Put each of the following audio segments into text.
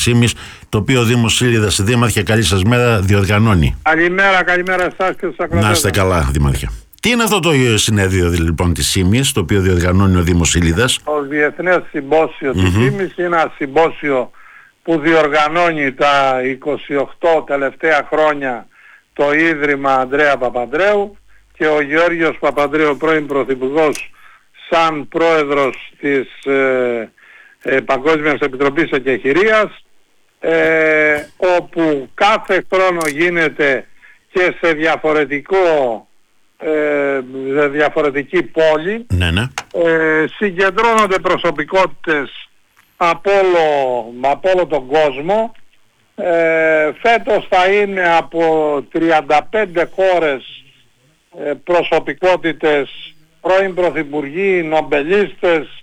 Ήμης, το οποίο ο Δήμος Ήλιδας, Δήμαρχε, καλή σας μέρα, διοργανώνει. Καλημέρα εσάς και στους ακροατές. Να είστε καλά, Δήμαρχε. Τι είναι αυτό το συνέδριο λοιπόν της Ήμης, το οποίο διοργανώνει ο Δήμος Ήλιδας? Το Διεθνές Συμπόσιο της Ήμης είναι ένα συμπόσιο που διοργανώνει τα 28 τελευταία χρόνια το Ίδρυμα Ανδρέα Παπανδρέου και ο Γεώργιος Παπανδρέου, πρώην Πρωθυπουργός, σαν πρόεδρος της Παγκόσμιας Επιτροπής Εκεχηρίας, όπου κάθε χρόνο γίνεται και σε διαφορετική πόλη. Ναι. Συγκεντρώνονται προσωπικότητες από όλο τον κόσμο. Φέτος θα είναι από 35 χώρες προσωπικότητες, πρώην πρωθυπουργοί, νομπελίστες,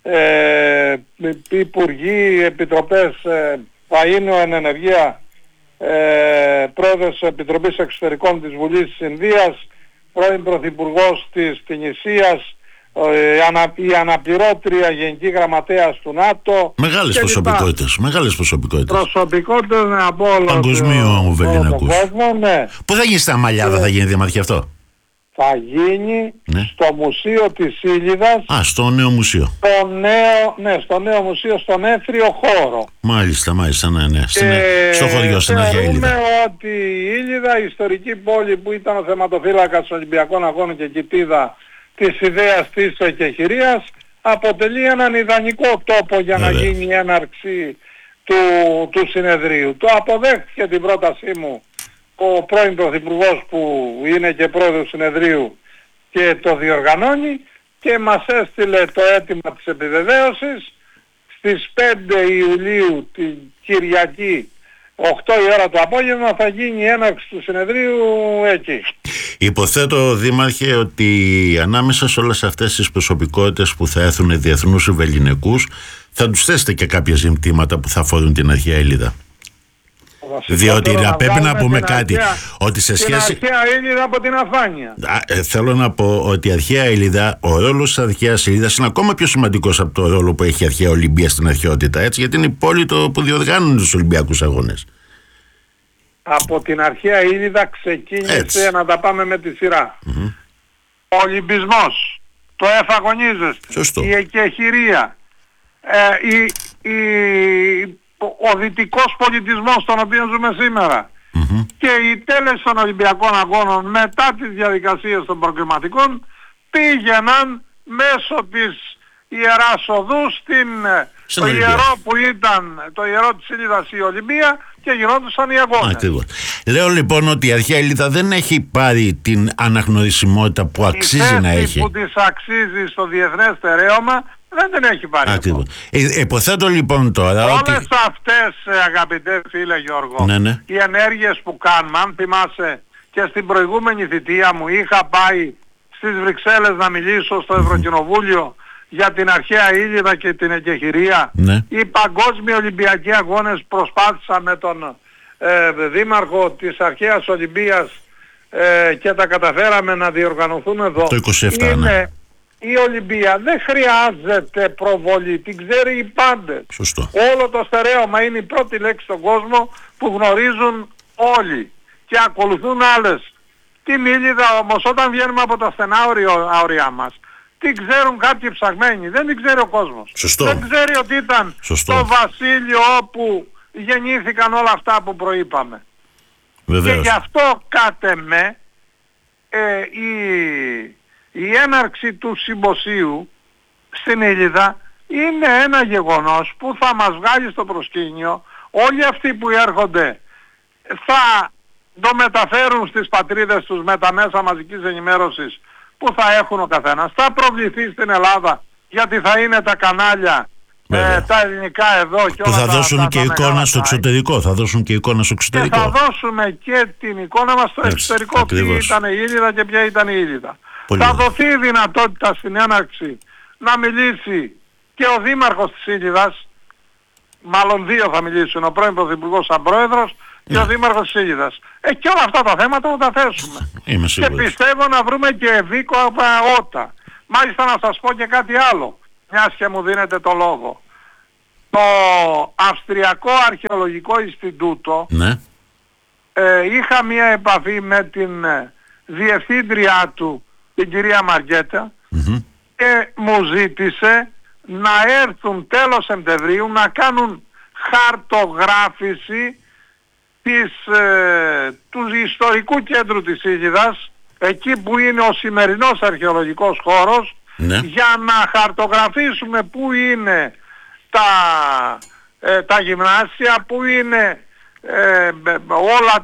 υπουργοί, επιτροπές. Θα είναι ο εν ενεργεία πρόεδρος της Επιτροπής Εξωτερικών της Βουλής της Ινδίας, πρώην πρωθυπουργός της Τινησίας, η αναπληρώτρια γενική γραμματέας του ΝΑΤΟ. Μεγάλες προσωπικότητες. Προσωπικότητες από όλο παγκοσμίου τον κόσμο, ναι. Πού θα γίνει στα Μαλιάδα, θα γίνει, Δήμαρχε, αυτό? Θα γίνει στο Μουσείο της Ήλιδας. Στο νέο μουσείο. Στο νέο μουσείο, στον Έμφυριο χώρο. Μάλιστα, ναι. Στο χωριό, στην Αρχαία Ήλιδα. Θεωρούμε ότι η Ήλιδα, η ιστορική πόλη που ήταν ο θεματοφύλακας των Ολυμπιακών Αγώνων και κοιτίδα της ιδέας της εκεχηρίας, αποτελεί έναν ιδανικό τόπο για να γίνει η έναρξη του συνεδρίου. Το αποδέχτηκε την πρότασή μου ο πρώην Πρωθυπουργός, που είναι και πρόεδρος του συνεδρίου και το διοργανώνει, και μας έστειλε το αίτημα της επιβεβαίωσης. Στις 5 Ιουλίου την Κυριακή 8 η ώρα το απόγευμα θα γίνει η έναρξη του συνεδρίου εκεί. Υποθέτω, Δήμαρχε, ότι ανάμεσα σε όλες αυτές τις προσωπικότητες που θα έρθουν διεθνούς ευελληνικούς, θα τους θέσετε και κάποια ζητήματα που θα αφορούν την Αρχαία Ήλιδα. Διότι πρέπει να πούμε κάτι, ότι σε σχέση... Την Αρχαία Ήλιδα από την αφάνεια. Θέλω να πω ότι η Αρχαία Ήλιδα, ο ρόλος της Αρχαίας Ήλιδας είναι ακόμα πιο σημαντικός από το ρόλο που έχει η Αρχαία Ολυμπία στην αρχαιότητα, έτσι, γιατί είναι η πόλη που διοργάνουν τους Ολυμπιακούς Αγώνες. Από την Αρχαία Ήλιδα ξεκίνησε, να τα πάμε με τη σειρά. Ο Ολυμπισμός, το εφαγωνίζεστε, η εκεχηρία, ο δυτικός πολιτισμός στον οποίο ζούμε σήμερα και η τέλεση των Ολυμπιακών Αγώνων μετά τις διαδικασίες των προκριματικών πήγαιναν μέσω της Ιεράς Οδού το ιερό που ήταν το ιερό της Ήλιδας, η Ολυμπία, και γινόντουσαν οι αγώνες. Ακριβώς. Λέω λοιπόν ότι η Αρχαία Ήλιδα δεν έχει πάρει την αναγνωρισιμότητα που αξίζει να έχει. Που της αξίζει στο διεθνές στερέωμα δεν την έχει πάρει. Υποθέτω λοιπόν τώρα όλες αυτές, αγαπητέ φίλε Γιώργο, οι ενέργειες που κάνουμε, αν θυμάσαι και στην προηγούμενη θητεία μου είχα πάει στις Βρυξέλλες να μιλήσω στο Ευρωκοινοβούλιο για την Αρχαία Ήλιδα και την εκεχηρία. Οι Παγκόσμιοι Ολυμπιακοί Αγώνες προσπάθησαν με τον Δήμαρχο της Αρχαίας Ολυμπίας και τα καταφέραμε να διοργανωθούν εδώ. Το 27, η Ολυμπία δεν χρειάζεται προβολή, την ξέρει οι πάντες. Σωστό. Όλο το στερέωμα είναι η πρώτη λέξη στον κόσμο που γνωρίζουν όλοι και ακολουθούν άλλες. Την Ήλιδα όμως, όταν βγαίνουμε από τα στενά όρια μας, την ξέρουν κάποιοι ψαγμένοι, δεν την ξέρει ο κόσμος. Σωστό. Δεν ξέρει ότι ήταν το βασίλειο όπου γεννήθηκαν όλα αυτά που προείπαμε. Βεβαίως. Και γι' αυτό κάτε με η έναρξη του συμποσίου στην Ήλιδα είναι ένα γεγονός που θα μας βγάλει στο προσκήνιο. Όλοι αυτοί που έρχονται θα το μεταφέρουν στις πατρίδες τους με τα μέσα μαζικής ενημέρωσης που θα έχουν ο καθένας. Θα προβληθεί στην Ελλάδα, γιατί θα είναι τα κανάλια τα ελληνικά εδώ και που όλα θα δώσουν και εικόνα στο εξωτερικό. Θα δώσουμε και την εικόνα μας στο εξωτερικό. Ποια ήταν η Ήλιδα και ποια ήταν η Ήλιδα. Θα δοθεί η δυνατότητα στην έναρξη να μιλήσει και ο Δήμαρχος της Ήλιδας, μάλλον δύο θα μιλήσουν, ο πρώην Πρωθυπουργός σαν πρόεδρος και ο Δήμαρχος της Ήλιδας. Και όλα αυτά τα θέματα θα τα θέσουμε. Και πιστεύω να βρούμε και ευήκο ότα. Μάλιστα να σας πω και κάτι άλλο, μιας και μου δίνετε το λόγο. Το στο Αυστριακό Αρχαιολογικό Ινστιτούτο, Ναι. Είχα μία επαφή με την διευθύντριά του, την κυρία Μαργέτα, και μου ζήτησε να έρθουν τέλος Σεπτεμβρίου να κάνουν χαρτογράφηση του ιστορικού κέντρου της Ήλιδας, εκεί που είναι ο σημερινός αρχαιολογικός χώρος, Ναι. για να χαρτογραφήσουμε πού είναι τα γυμνάσια, πού είναι όλα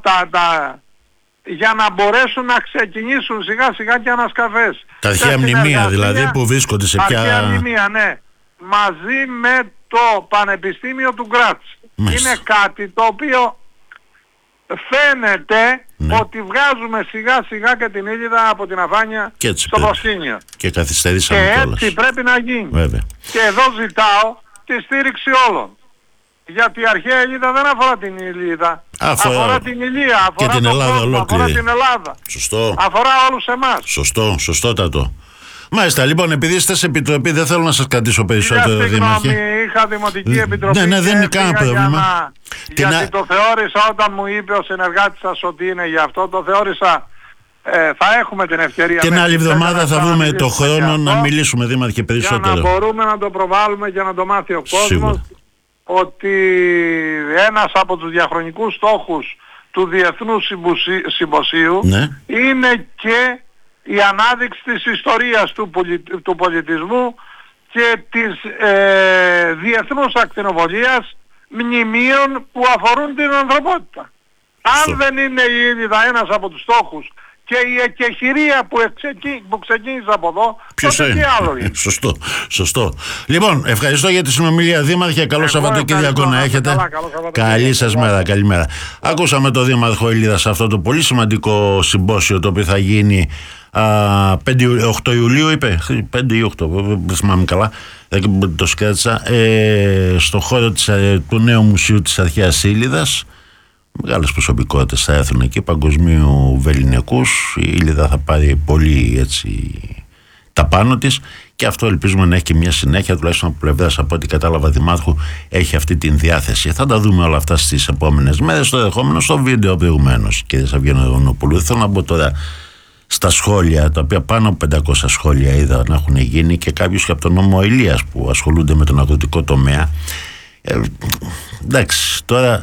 για να μπορέσουν να ξεκινήσουν σιγά σιγά και ανασκαφές. Τα αρχαία μνημεία δηλαδή που βρίσκονται σε ποια... Αρχαία μνημεία, ναι. Μαζί με το Πανεπιστήμιο του Γκράτς. Είναι κάτι το οποίο φαίνεται, ναι, ότι βγάζουμε σιγά σιγά και την Ήλιδα από την αφάνεια στο προσκήνιο. Και καθυστερήσαμε και κιόλας. Έτσι πρέπει να γίνει. Βέβαια. Και εδώ ζητάω τη στήριξη όλων. Γιατί η αρχαία Ήλιδα δεν αφορά την Ήλιδα. Αφορά την Ηλία, αφορά και την Ελλάδα κόσμο, ολόκληρη. αφορά την Ελλάδα. Σωστό. Αφορά όλους εμάς. Σωστότατο. Μάλιστα, λοιπόν, επειδή είστε σε επιτροπή, δεν θέλω να σας κρατήσω περισσότερο, Δήμαρχε. Είχα δημοτική επιτροπή. Ναι, δεν είναι κανένα πρόβλημα. Γιατί το θεώρησα, όταν μου είπε ο συνεργάτης σας ότι είναι γι' αυτό, το θεώρησα. Θα έχουμε την ευκαιρία. Την άλλη εβδομάδα θα βρούμε το χρόνο να μιλήσουμε, Δήμαρχε, περισσότερο. Για να μπορούμε να το προβάλλουμε και να το μάθει ο κόσμος, ότι ένας από τους διαχρονικούς στόχους του Διεθνούς Συμποσίου, ναι, είναι και η ανάδειξη της ιστορίας του πολιτισμού και της διεθνούς ακτινοβολίας μνημείων που αφορούν την ανθρωπότητα. Αν δεν είναι η Ήλιδα ένας από τους στόχους και η εκεχηρία που ξεκίνησε από εδώ, τότε τι άλλο είναι. Σωστό. Λοιπόν, ευχαριστώ για τη συνομιλία, Δήμαρχε. Καλό Σαββατοκύριακο να έχετε. Καλή σας μέρα, καλημέρα. Ακούσαμε τον Δήμαρχο Ήλιδας σε αυτό το πολύ σημαντικό συμπόσιο, το οποίο θα γίνει 8 Ιουλίου, είπε. 5 ή 8, δεν θυμάμαι καλά. Δεν το σκράτησα. Στο χώρο του νέου μουσείου της αρχαίας Ήλιδας. Μεγάλες προσωπικότητες θα έρθουν εκεί, παγκοσμίου βεληνικούς. Η Ήλιδα θα πάρει πολύ έτσι τα πάνω της, και αυτό ελπίζουμε να έχει και μια συνέχεια, τουλάχιστον από πλευράς, από ό,τι κατάλαβα, Δημάρχου, έχει αυτή την διάθεση. Θα τα δούμε όλα αυτά στις επόμενες μέρες. Το δεχόμενο στο βίντεο προηγουμένως, κύριε Σαββιανοπούλου. Θέλω να μπω τώρα στα σχόλια, τα οποία πάνω από 500 σχόλια είδα να έχουν γίνει, και κάποιους και από τον νόμο Ηλίας που ασχολούνται με τον αγροτικό τομέα. Εντάξει, τώρα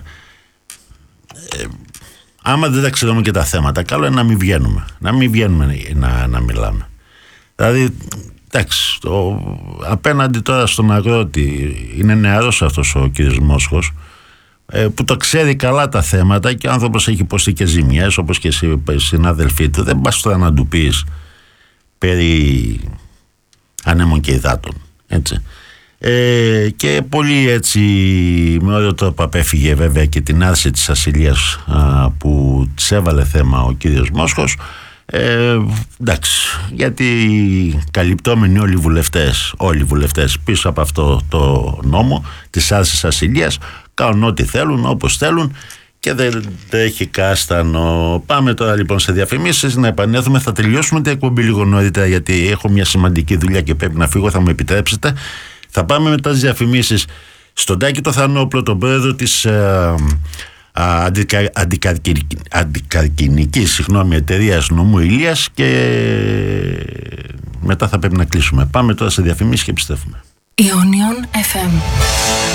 άμα δεν τα ξέρουμε και τα θέματα, καλό είναι να μην βγαίνουμε. Να μην βγαίνουμε να μιλάμε. Δηλαδή, εντάξει, απέναντι τώρα στον αγρότη, είναι νεαρός αυτός ο κύριος Μόσχος, που το ξέρει καλά τα θέματα, και ο άνθρωπος έχει υποστεί και ζημιές, όπως και οι συνάδελφοί του. Δεν πας τώρα να του πεις περί ανέμων και υδάτων, έτσι. Και πολύ έτσι με ωραίο τρόπο απέφυγε βέβαια και την άρση της ασυλίας που της έβαλε θέμα ο κύριος Μόσχος. Εντάξει, γιατί καλυπτόμενοι όλοι οι βουλευτές πίσω από αυτό το νόμο της άρσης ασυλίας κάνουν ό,τι θέλουν, όπως θέλουν, και δεν έχει κάστανο. Πάμε τώρα λοιπόν σε διαφημίσεις, να επανέλθουμε. Θα τελειώσουμε την εκπομπή λίγο νωρίτερα, γιατί έχω μια σημαντική δουλειά και πρέπει να φύγω, θα μου επιτρέψετε. Θα πάμε μετά τις διαφημίσεις στον Τάκη το Θανόπλο, τον πρόεδρο της αντικαρκινικής εταιρείας Νομού Ηλίας, και μετά θα πρέπει να κλείσουμε. Πάμε τώρα σε διαφημίσεις και επιστρέφουμε. Ionion FM.